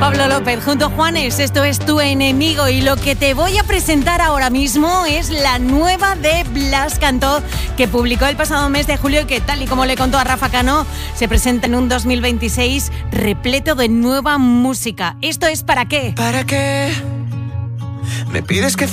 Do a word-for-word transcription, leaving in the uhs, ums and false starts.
Pablo López junto a Juanes, esto es Tu Enemigo, y lo que te voy a presentar ahora mismo es la nueva de Blas Cantó, que publicó el pasado mes de julio y que, tal y como le contó a Rafa Cano, se presenta en un dos mil veintiséis repleto de nueva música. ¿Esto es para qué? ¿Para qué? Me pides que